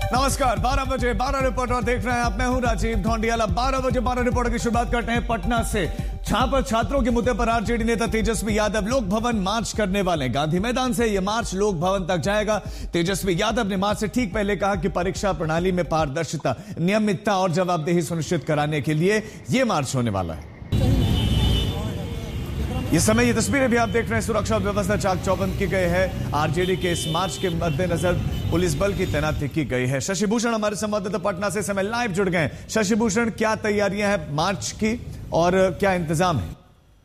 नमस्कार, 12 बजे 12 रिपोर्टर देख रहे हैं आप। मैं हूं राजीव ढोंडियाला। 12 बजे 12 रिपोर्टर की शुरुआत करते हैं पटना से। जहां छात्रों के मुद्दे पर आरजेडी नेता तेजस्वी यादव लोक भवन मार्च करने वाले हैं। गांधी मैदान से यह मार्च लोक भवन तक जाएगा। तेजस्वी यादव ने मार्च से ठीक पहले कहा कि परीक्षा प्रणाली में पारदर्शिता, नियमितता और जवाबदेही सुनिश्चित कराने के लिए यह मार्च होने वाला है। इस समय ये तस्वीरें भी आप देख रहे हैं। सुरक्षा और व्यवस्था चाक चौबंद की गई है। आरजेडी के इस मार्च के मद्देनजर पुलिस बल की तैनाती की गई है। शशि भूषण हमारे संवाददाता पटना से समय लाइव जुड़ गए हैं। शशि भूषण, क्या तैयारियां हैं मार्च की और क्या इंतजाम है?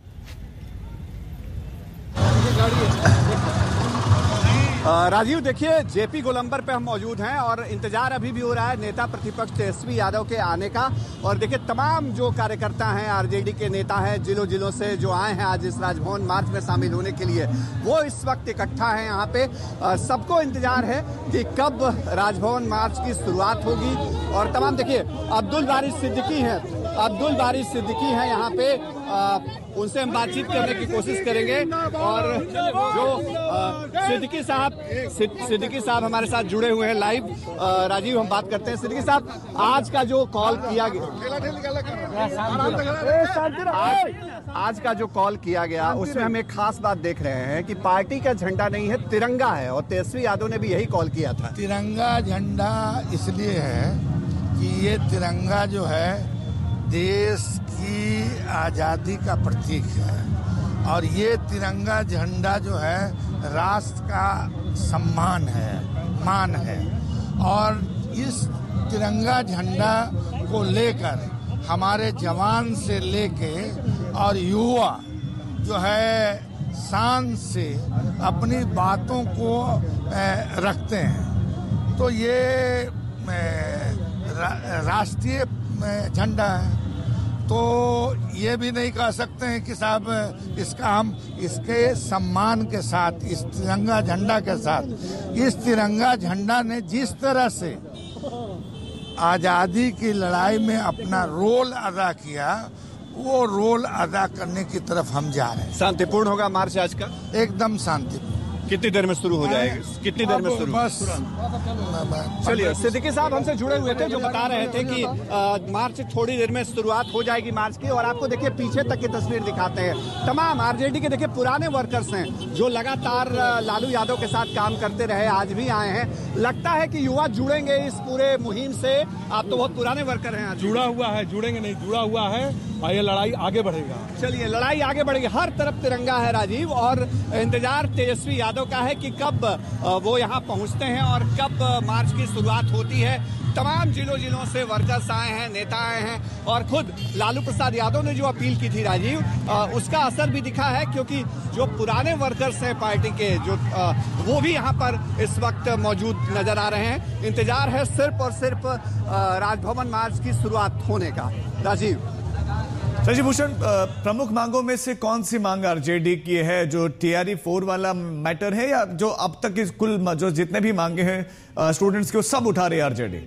राजीव, देखिए, जेपी गोलंबर पे हम मौजूद हैं और इंतजार अभी भी हो रहा है नेता प्रतिपक्ष तेजस्वी यादव के आने का। और देखिए, तमाम जो कार्यकर्ता हैं, आरजेडी के नेता हैं, जिलों जिलों से जो आए हैं आज इस राजभवन मार्च में शामिल होने के लिए, वो इस वक्त इकट्ठा हैं यहाँ पे। सबको इंतजार है कि कब राजभवन मार्च की शुरुआत होगी। और तमाम, देखिए, अब्दुल बारिश सिद्दीकी हैं यहाँ पे। उनसे हम बातचीत करने की कोशिश करेंगे। और जो सिद्दीकी साहब हमारे साथ जुड़े हुए हैं लाइव। राजीव, हम बात करते हैं। सिद्दीकी साहब, आज का जो कॉल किया गया, आज का जो कॉल किया गया, उसमें हम एक खास बात देख रहे हैं कि पार्टी का झंडा नहीं है, तिरंगा है। और तेजस्वी यादव ने भी यही कॉल किया था। तिरंगा झंडा इसलिए है कि ये तिरंगा जो है देश की आज़ादी का प्रतीक है। और ये तिरंगा झंडा जो है राष्ट्र का सम्मान है, मान है। और इस तिरंगा झंडा को लेकर हमारे जवान से लेके और युवा जो है शान से अपनी बातों को रखते हैं। तो ये राष्ट्रीय झंडा है। तो ये भी नहीं कह सकते हैं कि साहब इसका हम इसके सम्मान के साथ, इस तिरंगा झंडा के साथ, इस तिरंगा झंडा ने जिस तरह से आज़ादी की लड़ाई में अपना रोल अदा किया, वो रोल अदा करने की तरफ हम जा रहे हैं। शांतिपूर्ण होगा मार्च आज का? एकदम शांतिपूर्ण। कितनी देर में शुरू हो जाएगी? कितनी देर में शुरू? बस चलिए, सिद्दीकी साहब हमसे जुड़े हुए थे, जो बता रहे थे कि मार्च थोड़ी देर में शुरुआत हो जाएगी मार्च की। और आपको देखिए पीछे तक की तस्वीर दिखाते हैं। तमाम आरजेडी के देखिए पुराने वर्कर्स हैं जो लगातार लालू यादव के साथ काम करते रहे, आज भी आए हैं। लगता है कि युवा जुड़ेंगे इस पूरे मुहिम से। आप तो बहुत पुराने वर्कर हैं। जुड़ा हुआ है, जुड़ेंगे नहीं, जुड़ा हुआ है और ये लड़ाई आगे बढ़ेगा। चलिए, लड़ाई आगे बढ़ेगी। हर तरफ तिरंगा है राजीव। और इंतजार तेजस्वी यादव का है कि कब वो यहाँ पहुँचते हैं और कब मार्च की शुरुआत होती है। तमाम जिलों से वर्कर्स आए हैं, नेता आए हैं। और खुद लालू प्रसाद यादव ने जो अपील की थी राजीव, उसका असर भी दिखा है। क्योंकि जो पुराने वर्कर्स हैं पार्टी के, जो वो भी यहाँ पर इस वक्त मौजूद नजर आ रहे हैं। इंतजार है सिर्फ और सिर्फ राजभवन मार्च की शुरुआत होने का। राजीव। शशि भूषण, प्रमुख मांगों में से कौन सी मांग आरजेडी की है? जो TRE 4 वाला मैटर है या जो अब तक की कुल जो जितने भी मांगे हैं स्टूडेंट्स के, वो सब उठा रही है आरजेडी?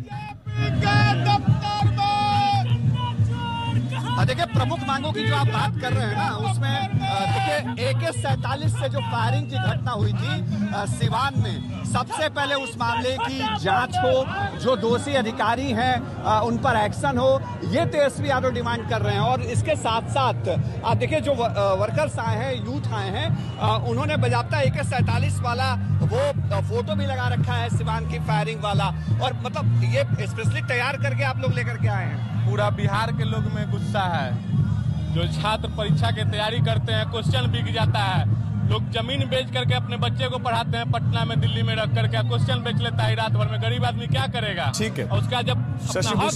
देखिए, प्रमुख मांगों की जो आप बात कर रहे हैं ना, उसमें देखिए AK-47 से जो फायरिंग की घटना हुई थी सिवान में, सबसे पहले उस मामले की जांच हो, जो दोषी अधिकारी हैं उन पर एक्शन हो, ये तेजस्वी यादव डिमांड कर रहे हैं। और इसके साथ साथ आप देखिए जो वर्कर्स आए हैं, यूथ आए हैं, उन्होंने बाकायदा AK-47 वाला वो फोटो भी लगा रखा है, सिवान की फायरिंग वाला। और मतलब ये स्पेशली तैयार करके आप लोग लेकर के आए हैं। पूरा बिहार के लोग में गुस्सा है। जो छात्र परीक्षा की तैयारी करते हैं, क्वेश्चन बिक जाता है। लोग जमीन बेच करके अपने बच्चे को पढ़ाते हैं, पटना में, दिल्ली में रख करके क्वेश्चन बेच लेता है रात भर में। गरीब आदमी क्या करेगा? ठीक है। और उसका जब